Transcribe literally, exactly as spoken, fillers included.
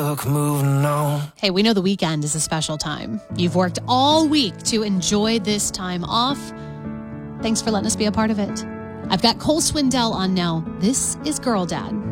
Look, moving on. Hey, we know the weekend is a special time. You've worked all week to enjoy this time off. Thanks for letting us be a part of it. I've got Cole Swindell on now. This is Girl Dad.